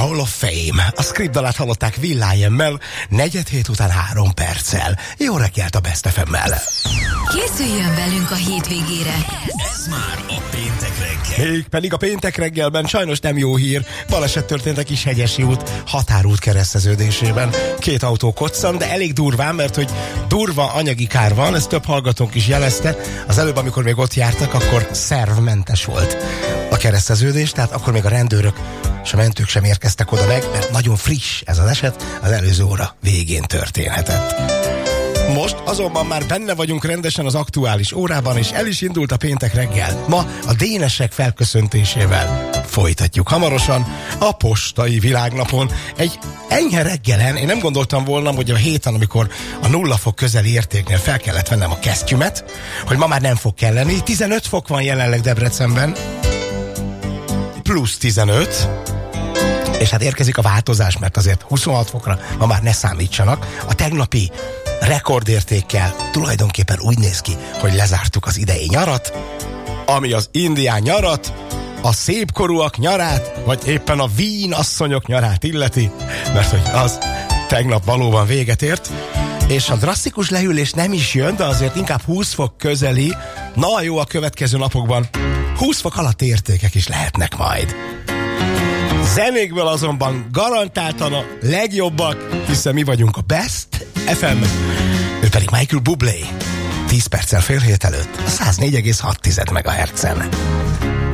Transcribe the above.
Hall of Fame. A scriptdalát hallották Will I.am-mel, 4:07 után 3 perccel. Jó reggelt a Best FM-mel. Készüljön velünk a hétvégére. Ez már a péntek reggel. Pedig a péntek reggelben sajnos nem jó hír. Baleset történt a Kishegyesi út határút kereszteződésében. 2 autó koccant, de elég durván, mert hogy durva anyagi kár van, ezt több hallgatónk is jelezte. Az előbb, amikor még ott jártak, akkor szervmentes volt a kereszteződés, tehát akkor még a rendőrök és a mentők sem érkeztek oda meg, mert nagyon friss ez az eset, az előző óra végén történhetett. Most azonban már benne vagyunk rendesen az aktuális órában, és el is indult a péntek reggel. Ma a dénesek felköszöntésével folytatjuk hamarosan a postai világnapon. Egy enyhe reggelen, én nem gondoltam volna, hogy a héten, amikor a 0 fok közeli értéknél fel kellett vennem a kesztyümet, hogy ma már nem fog kelleni. 15 fok van jelenleg Debrecenben, plusz 15, és hát érkezik a változás, mert azért 26 fokra ma már ne számítsanak. A tegnapi rekordértékkel tulajdonképpen úgy néz ki, hogy lezártuk az idei nyarat, ami az indián nyarat, a szépkorúak nyarát, vagy éppen a Wien asszonyok nyarát illeti, mert hogy az tegnap valóban véget ért, és a drasztikus lehűlés nem is jön, de azért inkább 20 fok közeli, na jó, a következő napokban 20 fok alatti értékek is lehetnek majd. Zenékből azonban garantáltan a legjobbak, hiszen mi vagyunk a Best FM, ő pedig Michael Bublé. 10 perccel fél hét előtt a 104,6 MHz-en.